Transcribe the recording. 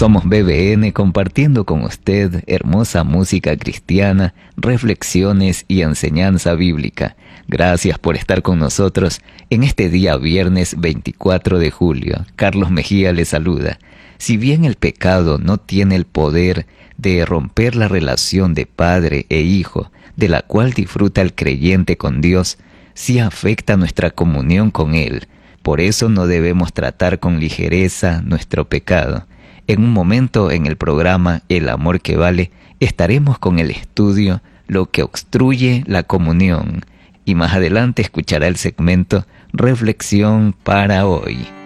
Somos BBN compartiendo con usted hermosa música cristiana, reflexiones y enseñanza bíblica. Gracias por estar con nosotros en este día viernes 24 de julio. Carlos Mejía le saluda. Si bien el pecado no tiene el poder de romper la relación de padre e hijo, de la cual disfruta el creyente con Dios, sí afecta nuestra comunión con Él. Por eso no debemos tratar con ligereza nuestro pecado. En un momento en el programa El Amor que Vale, estaremos con el estudio Lo que obstruye la comunión. Y más adelante escuchará el segmento Reflexión para hoy.